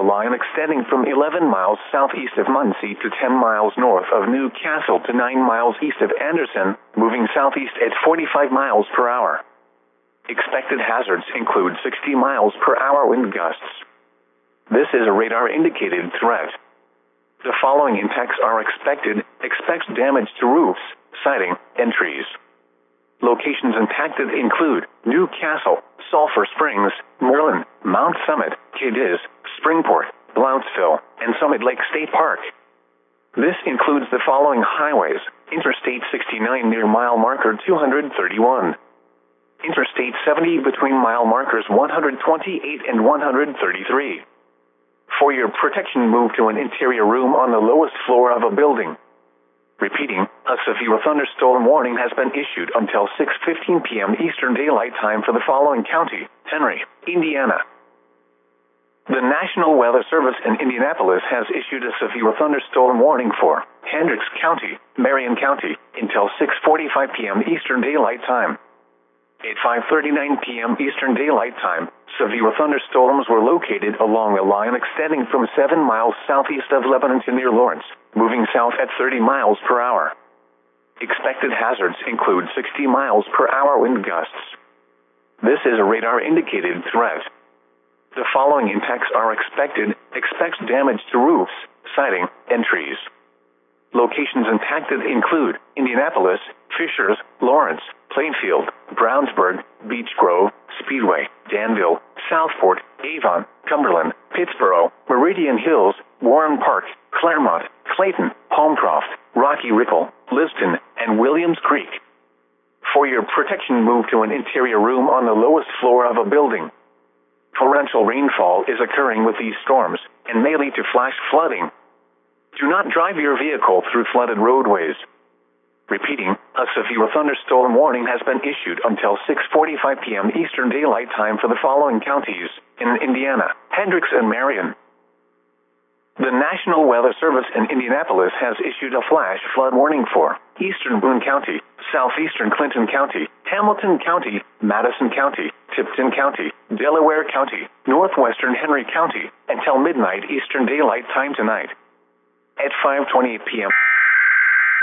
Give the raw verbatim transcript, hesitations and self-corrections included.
line extending from eleven miles southeast of Muncie to ten miles north of Newcastle to nine miles east of Anderson, moving southeast at forty-five miles per hour. Expected hazards include sixty miles per hour wind gusts. This is a radar-indicated threat. The following impacts are expected. Expect damage to roofs, siding, and trees. Locations impacted include Newcastle, Sulphur Springs, Merlin, Mount Summit, Cadiz, Springport, Blount'sville, and Summit Lake State Park. This includes the following highways: Interstate sixty-nine near mile marker two hundred thirty-one. Interstate seventy between mile markers one hundred twenty-eight and one hundred thirty-three. For your protection, move to an interior room on the lowest floor of a building. Repeating, a severe thunderstorm warning has been issued until six fifteen p m Eastern Daylight Time for the following county: Henry, Indiana. The National Weather Service in Indianapolis has issued a severe thunderstorm warning for Hendricks County, Marion County, until six forty-five p m Eastern Daylight Time. At five thirty-nine p m Eastern Daylight Time, severe thunderstorms were located along a line extending from seven miles southeast of Lebanon to near Lawrence, moving south at thirty miles per hour. Expected hazards include sixty miles per hour wind gusts. This is a radar-indicated threat. The following impacts are expected. Expect damage to roofs, siding, and trees. Locations impacted include Indianapolis, Fishers, Lawrence, Plainfield, Brownsburg, Beech Grove, Speedway, Danville, Southport, Avon, Cumberland, Pittsboro, Meridian Hills, Warren Park, Claremont, Clayton, Holmcroft, Rocky Ripple, Liston, and Williams Creek. For your protection, move to an interior room on the lowest floor of a building. Torrential rainfall is occurring with these storms and may lead to flash flooding. Do not drive your vehicle through flooded roadways. Repeating, a severe thunderstorm warning has been issued until six forty-five p m Eastern Daylight Time for the following counties in Indiana: Hendricks and Marion. The National Weather Service in Indianapolis has issued a flash flood warning for Eastern Boone County, Southeastern Clinton County, Hamilton County, Madison County, Tipton County, Delaware County, Northwestern Henry County, until midnight Eastern Daylight Time tonight. At five twenty-eight p m